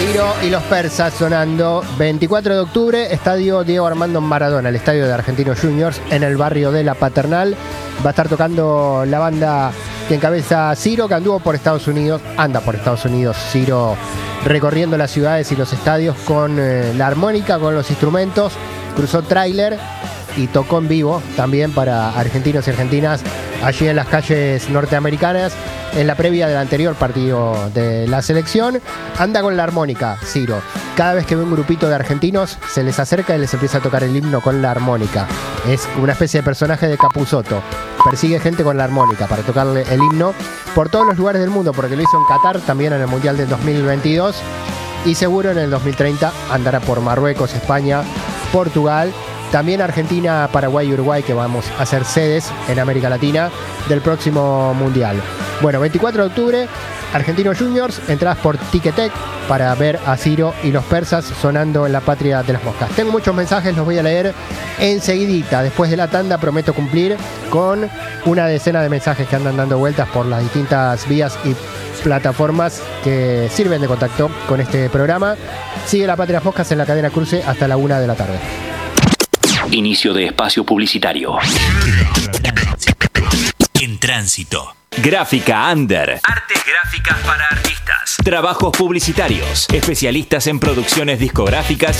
Ciro y los persas sonando. 24 de octubre, estadio Diego Armando Maradona, el estadio de Argentinos Juniors, en el barrio de La Paternal. Va a estar tocando la banda que encabeza Ciro, que anda por Estados Unidos. Ciro, recorriendo las ciudades y los estadios con la armónica, con los instrumentos. Cruzó tráiler y tocó en vivo también para argentinos y argentinas allí en las calles norteamericanas. En la previa del anterior partido de la selección, anda con la armónica, Ciro. Cada vez que ve un grupito de argentinos, se les acerca y les empieza a tocar el himno con la armónica. Es una especie de personaje de Capusotto. Persigue gente con la armónica para tocarle el himno por todos los lugares del mundo, porque lo hizo en Qatar, también en el Mundial del 2022. Y seguro en el 2030 andará por Marruecos, España, Portugal. También Argentina, Paraguay y Uruguay, que vamos a ser sedes en América Latina del próximo Mundial. Bueno, 24 de octubre, Argentinos Juniors, entradas por Ticketek para ver a Ciro y los persas sonando en la patria de las moscas. Tengo muchos mensajes, los voy a leer enseguidita. Después de la tanda prometo cumplir con una decena de mensajes que andan dando vueltas por las distintas vías y plataformas que sirven de contacto con este programa. Sigue La Patria de las Moscas en la cadena Cruce hasta la 1 de la tarde. Inicio de espacio publicitario. En tránsito. Gráfica Under. Artes gráficas para artistas. Trabajos publicitarios. Especialistas en producciones discográficas